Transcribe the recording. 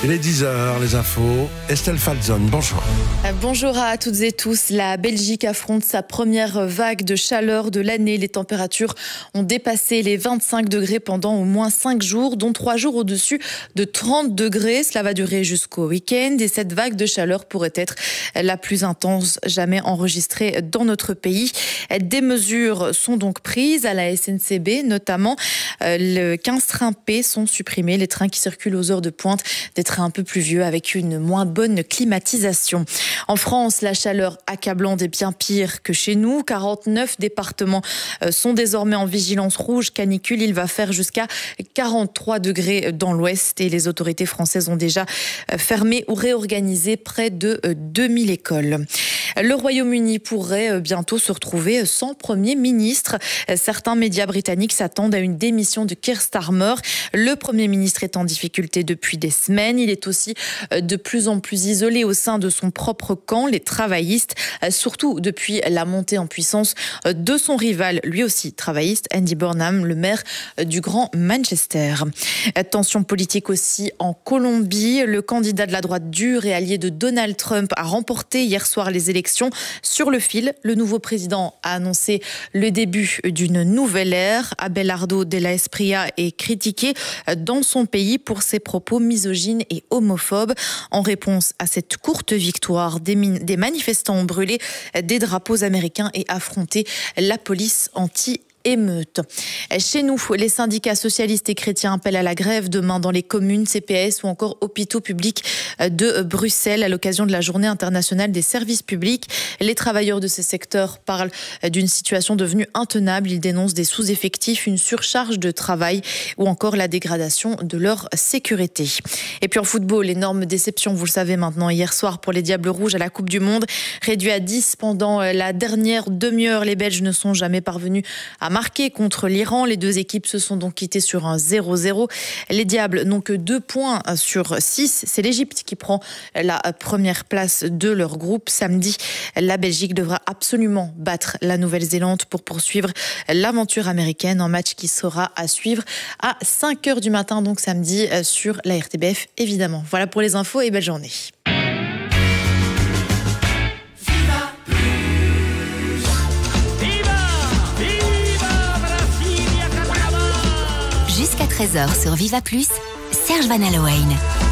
Il est 10h, les infos. Estelle Falzon, bonjour. Bonjour à toutes et tous. La Belgique affronte sa première vague de chaleur de l'année. Les températures ont dépassé les 25 degrés pendant au moins 5 jours, dont 3 jours au-dessus de 30 degrés. Cela va durer jusqu'au week-end et cette vague de chaleur pourrait être la plus intense jamais enregistrée dans notre pays. Des mesures sont donc prises à la SNCB, notamment 15 trains P sont supprimés, les trains qui circulent aux heures de pointe, des trains un peu plus vieux avec une moins bonne climatisation. En France, la chaleur accablante est bien pire que chez nous. 49 départements sont désormais en vigilance rouge canicule. Il va faire jusqu'à 43 degrés dans l'ouest et les autorités françaises ont déjà fermé ou réorganisé près de 2000 écoles. Le Royaume-Uni pourrait bientôt se retrouver sans Premier ministre. Certains médias britanniques s'attendent à une démission de Keir Starmer. Le Premier ministre est en difficulté depuis des semaines. Il est aussi de plus en plus isolé au sein de son propre camp, les travaillistes, surtout depuis la montée en puissance de son rival, lui aussi travailliste, Andy Burnham, le maire du Grand Manchester. Tension politique aussi en Colombie. Le candidat de la droite dure et allié de Donald Trump a remporté hier soir les élections sur le fil. Le nouveau président a annoncé le début d'une nouvelle ère. Abelardo de la Espriella est critiqué dans son pays pour ses propos misogynes et homophobes. En réponse à cette courte victoire, des manifestants ont brûlé des drapeaux américains et affronté la police anti-émeute. Chez nous, les syndicats socialistes et chrétiens appellent à la grève demain dans les communes, CPS ou encore hôpitaux publics de Bruxelles à l'occasion de la Journée internationale des services publics. Les travailleurs de ces secteurs parlent d'une situation devenue intenable. Ils dénoncent des sous-effectifs, une surcharge de travail ou encore la dégradation de leur sécurité. Et puis en football, énorme déception, vous le savez maintenant, hier soir pour les Diables Rouges à la Coupe du Monde. Réduit à 10 pendant la dernière demi-heure, les Belges ne sont jamais parvenus à marqué contre l'Iran. Les deux équipes se sont donc quittées sur un 0-0. Les Diables n'ont que 2 points sur 6. C'est l'Égypte qui prend la première place de leur groupe. Samedi, la Belgique devra absolument battre la Nouvelle-Zélande pour poursuivre l'aventure américaine. Un match qui sera à suivre à 5h du matin, donc samedi, sur la RTBF, évidemment. Voilà pour les infos et belle journée. Jusqu'à 13h sur Viva Plus, Serge Van Allowen.